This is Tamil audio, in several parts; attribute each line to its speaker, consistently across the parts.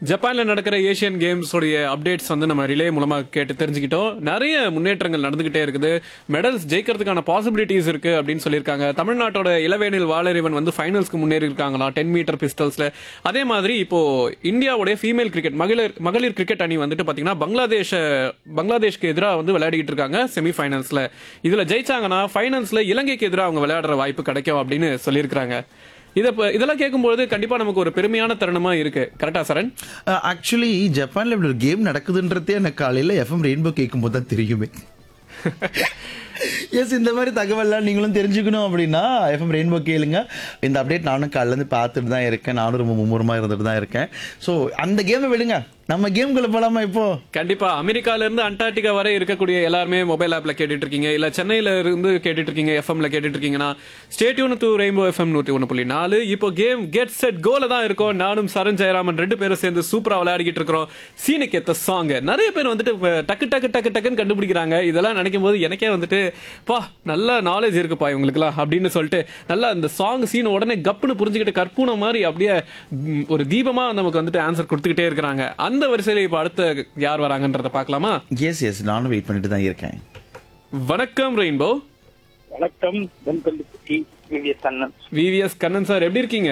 Speaker 1: ஜப்பான்ல நடக்கிற ஏசியன் கேம்ஸ் உடைய அப்டேட்ஸ் வந்து நம்ம ரிலே மூலமா கேட்டு தெரிஞ்சுக்கிட்டோம். நிறைய முன்னேற்றங்கள் நடந்துகிட்டே இருக்குது. மெடல்ஸ் ஜெயிக்கிறதுக்கான பாசிபிலிட்டிஸ் இருக்கு அப்படின்னு சொல்லியிருக்காங்க. தமிழ்நாட்டோட இளவேனில் வாளறிவன் வந்து ஃபைனல்ஸ்க்கு முன்னேறி இருக்காங்களா 10 மீட்டர் பிஸ்டல்ஸ்ல. அதே மாதிரி இப்போ இந்தியாவுடைய ஃபீமேல் கிரிக்கெட் மகளிர் கிரிக்கெட் அணி வந்துட்டு பாத்தீங்கன்னா பங்களாதேஷ்க்கு எதிராக வந்து விளையாடிட்டு இருக்காங்க செமி ஃபைனல்ஸ்ல. இதுல ஜெயிச்சாங்கன்னா ஃபைனல்ஸ்ல இலங்கைக்கு எதிராக அவங்க விளையாடுற வாய்ப்பு கிடைக்கும் அப்படின்னு சொல்லியிருக்காங்க. இதெல்லாம் கேட்கும்போது கண்டிப்பா நமக்கு ஒரு பெருமையான தருணமா இருக்கு. கரெக்டா சரண்?
Speaker 2: ஆக்சுவலி ஜப்பான்ல இப்படி ஒரு கேம் நடக்குதுன்றதே எனக்கு காலையில எஃப்எம் ரெயின்போ கேட்கும் போது தான் தெரியுமே. எஸ், இந்த மாதிரி தகவல்லாம் நீங்களும் தெரிஞ்சுக்கணும் அப்படின்னா எஃப்எம் ரெயின்போ கேளுங்க. இந்த அப்டேட் நானும் காலையிலேருந்து பார்த்துட்டு தான் இருக்கேன். நானும் ரொம்ப மும்முரமாக இருந்துட்டு தான் இருக்கேன். ஸோ அந்த கேமை விடுங்க, நம்ம கேம்குள்ள போலாமா இப்போ?
Speaker 1: கண்டிப்பா. அமெரிக்கால இருந்து அண்டார்டிகா வரை இருக்கக்கூடிய எல்லாருமே மொபைல் ஆப்ல கேட்டுட்டு இருக்கீங்க, இல்ல சென்னையில இருந்து கேட்டுட்டு இருக்கீங்க, எஃப்எம்ல கேட்டுட்டு இருக்கீங்கன்னா stay tune to rainbow FM 101.4. இப்போ கேம் கெட் செட் கோல தான் இருக்கும். நானும் சரண் ஜெயராமன் ரெண்டு பேரும் சேர்ந்து சூப்பரா விளையாடிக்கிட்டு இருக்கிறோம். சீனுக்கு ஏத்த சாங் நிறைய பேர் வந்துட்டு டக்கு டக்கு டக்கு டக்குன்னு கண்டுபிடிக்கிறாங்க. இதெல்லாம் நினைக்கும் போது எனக்கே வந்துட்டு பா நல்ல நாலேஜ் இருக்குப்பா இவங்களுக்குலாம் அப்படின்னு சொல்லிட்டு நல்லா இந்த சாங் சீன் உடனே கப்புன்னு புரிஞ்சுக்கிட்டு கற்பூனை மாதிரி அப்படியே ஒரு தீபமா நமக்கு வந்துட்டு ஆன்சர் கொடுத்துக்கிட்டே இருக்கிறாங்க. அந்த வரிசையில இப்ப அடுத்த யார் வராங்கன்றத பார்க்கலாமா?
Speaker 2: எஸ், நானும் வெயிட் பண்ணிட்டு தான் இருக்கேன்.
Speaker 1: வணக்கம் ரெயின்போ.
Speaker 3: வணக்கம்.
Speaker 1: விவிஎஸ் கண்ணன் சார், எப்படி இருக்கீங்க?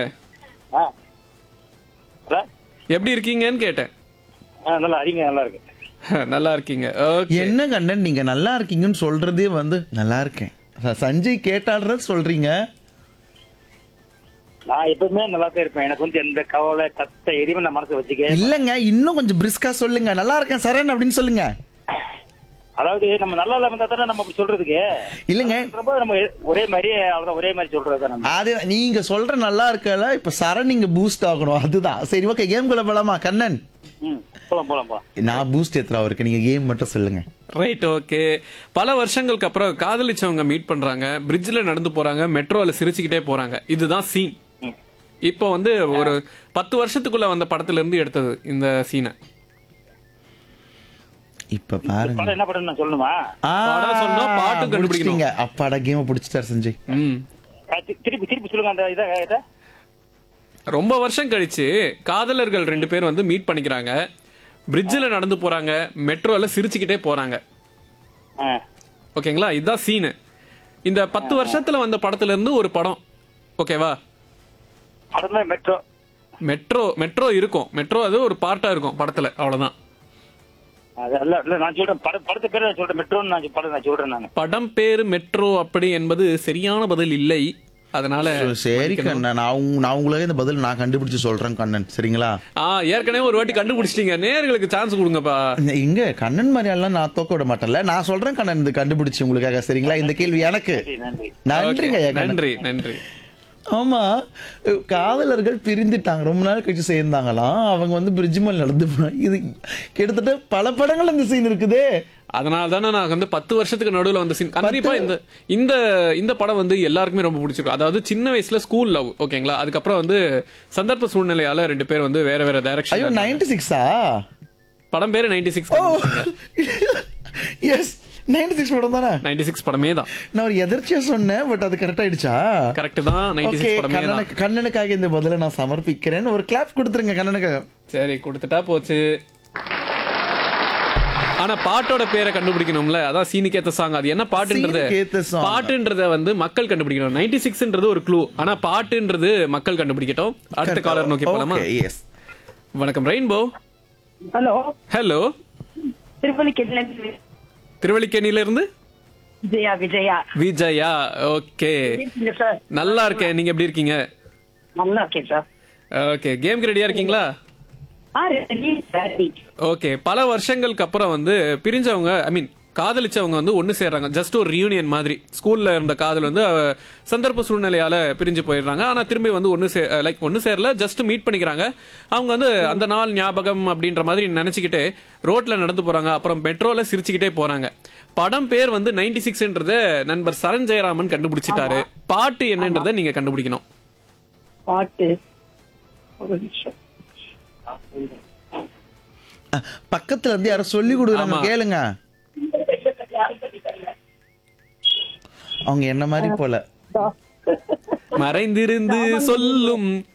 Speaker 1: எப்படி இருக்கீங்கன்னு கேட்டேன்.
Speaker 3: நல்லா இருக்கீங்க. நல்லா இருக்கு.
Speaker 1: நல்லா இருக்கீங்க.
Speaker 2: என்ன கண்ணன் நீங்க நல்லா இருக்கீங்கன்னு சொல்றதே வந்து நல்லா இருக்கேன். சஞ்சய் கேட்டாடுறது சொல்றீங்க.
Speaker 3: நான் எப்பவுமே நல்லா தான் இருப்பேன். எனக்கு வந்து எந்த கவலை கத்த எதுவுமே நான் மனசு வச்சுக்க
Speaker 2: இல்லங்க, இன்னும் கொஞ்சம் பிரிஸ்கா சொல்லுங்க. நல்லா இருக்கேன் சரண் அப்படின்னு சொல்லுங்க.
Speaker 3: அதாவது நம்ம நல்லா இருந்தா தானே நம்ம அப்படி சொல்றதுக்கு
Speaker 2: இல்லங்க,
Speaker 3: நம்ம ஒரே மாதிரி அவ்வளவுதான், ஒரே மாதிரி சொல்றது நம்ம.
Speaker 2: அது நீங்க சொல்ற நல்லா இருக்கல, இப்ப சரண் நீங்க பூஸ்ட் ஆகணும், அதுதான். சரி, ஓகே, கேம் குள்ள போலாமா கண்ணன்?
Speaker 3: போலாம்.
Speaker 2: நான் பூஸ்ட் ஏத்துறா இருக்கு, நீங்க கேம் மட்டும் சொல்லுங்க.
Speaker 1: Right, okay. பல வருஷங்களுக்கு அப்புறம் காதலிச்சவங்க மீட் பண்றாங்க, பிரிட்ஜ்ல நடந்து போறாங்க, மெட்ரோல சிரிச்சுக்கிட்டே போறாங்க. இதுதான் சீன். இப்போ வந்து ஒரு 10 வருஷத்துக்குள்ள வந்த படத்துல இருந்து எடுத்தது இந்த சீனை.
Speaker 2: இப்ப பாருங்க,
Speaker 3: என்ன படம் நான் சொல்லணுமா?
Speaker 1: சொன்னா பாட்டு கண்டுபிடிக்கீங்க.
Speaker 2: அப்பாடா, கேம் பிடிச்சிட்டார் சஞ்சய்.
Speaker 3: திருப்பி சொல்லுங்க அந்த இதை.
Speaker 1: ரொம்ப வருஷம் கழிச்சு காதலர்கள் 2 பேர் வந்து மீட் பண்ணிக்கிறாங்க, பிரிட்ஜில் நடந்து போறாங்க, மெட்ரோல சிரிச்சுக்கிட்டே போறாங்க. ஓகேங்களா? இதுதான் சீனு. இந்த 10 வருஷத்துல வந்த படத்துல இருந்து ஒரு படம். ஓகேவா?
Speaker 3: மெட்ரோ
Speaker 1: மெட்ரோ இருக்கும். மெட்ரோ அது ஒரு பார்ட்டா இருக்கும் படத்துல, அவ்வளவுதான்.
Speaker 3: நான் சொல்றேன் படத்து பேர் சொல்றேன், மெட்ரோன்னு நான் சொல்றேன். நான்
Speaker 1: படம் பேரு மெட்ரோ அப்படி என்பது சரியான பதில் இல்லை. அதனால
Speaker 2: சரி கண்ணன், நான் உங்களுக்கு இந்த பதில் நான் கண்டுபிடிச்சு சொல்றேன் கண்ணன், சரிங்களா?
Speaker 1: ஏற்கனவே ஒரு வாட்டி கண்டுபிடிச்சிட்டீங்க, நேயர்களுக்கு சான்ஸ் கொடுங்கப்பா.
Speaker 2: இங்க கண்ணன் மாதிரி எல்லாம் நான் தோக்க விட மாட்டேன்ல. நான் சொல்றேன் கண்ணன், இது கண்டுபிடிச்சு உங்களுக்காக, சரிங்களா? இந்த கேள்வி எனக்கு. நன்றிங்க.
Speaker 1: நன்றி.
Speaker 2: ஆமா, காதலர்கள் பிரிந்துட்டாங்க, ரொம்ப நாள் கழிச்சு சேர்ந்தாங்களாம். அவங்க வந்து பிரிட்ஜ் மேல் நடந்து போனாங்க. இது கிட்டத்தட்ட பல படங்கள் இந்த சீன் இருக்குது.
Speaker 1: அதனால தானே நான் வந்து 10 வருஷத்துக்கு நடுவில் வந்து சீன். கண்டிப்பா இந்த படம் வந்து எல்லாருக்குமே ரொம்ப பிடிச்சிருக்கும். அதாவது சின்ன வயசுல ஸ்கூல் லவ், ஓகேங்களா? அதுக்கப்புறம் வந்து சந்தர்ப்ப சூழ்நிலையால 2 பேர் வந்து வேற டைரக்ஷன்.
Speaker 2: 96ஆ
Speaker 1: படம் பேரு? 96.
Speaker 2: எஸ், 96 படம் தானே?
Speaker 1: 96 படமே தான்.
Speaker 2: நான் ஒரு எதிர்ச்சியா சொன்னேன், பட் அது கரெக்ட் ஆயிடுச்சா?
Speaker 1: கரெக்ட் தான், 96 படமே தான்.
Speaker 2: கண்ணனுக்காக இந்த பதில நான் சமர்ப்பிக்கிறேன். ஒரு கிளாப் கொடுத்துருங்க கண்ணனுக்காக.
Speaker 1: சரி, கொடுத்துட்டா போச்சு. ஆனா பாட்டோட பேரை கண்டுபிடிக்கணும்ல, அதான் சீனுக்கு ஏத்த சாங். அது என்ன பாட்டுன்றத வந்து மக்கள் கண்டுபிடிக்கணும். 96ன்றது ஒரு க்ளூ, ஆனா பாட்டுன்றது மக்கள் கண்டுபிடிக்கட்டும். அடுத்த காலர் நோக்கி போலாமா? வணக்கம் ரெயின்போ. ஹலோ. திருவல்லிக்கேணில இருந்து விஜயா. ஓகே, நல்லா இருக்கேன். நீங்க எப்படி இருக்கீங்க?
Speaker 3: நல்லா இருக்கேன் சார்.
Speaker 1: ஓகே, கேம்க்கு ரெடியா இருக்கீங்களா? ஓகே. பல வருஷங்களுக்கு அப்புறம் வந்து பிரிஞ்சவங்க, காதலிச்சவங்க வந்து ஒன்னு சேர்றாங்க. ஜஸ்ட் ஒரு ரியூனியன் மாதிரி. ஸ்கூல்ல இருந்த காதல் வந்து சந்தர்ப்ப சூழ்நிலையால பிரிஞ்சு போயிடுறாங்க. ஆனா திரும்பி வந்து ஒன்னு சேரல, ஜஸ்ட் மீட் பண்ணிக்கிறாங்க. அவங்க வந்து அந்த நாள் ஞாபகம் அப்படின்ற மாதிரி நினைச்சுக்கிட்டே ரோட்ல நடந்து போறாங்க. அப்புறம் மெட்ரோல சிரிச்சுக்கிட்டே போறாங்க. படம் பேர் வந்து 96ன்றத நண்பர் சரண் ஜெயராமன் கண்டுபிடிச்சிட்டாரு. பாட்டு என்னன்றத நீங்க கண்டுபிடிக்கணும்.
Speaker 3: பாட்டு
Speaker 2: பக்கத்துல இருந்து யாரும் சொல்லி கொடுக்குறாங்க, கேளுங்க. அவங்க என்ன மாதிரி போல
Speaker 1: மறைந்திருந்து சொல்லும்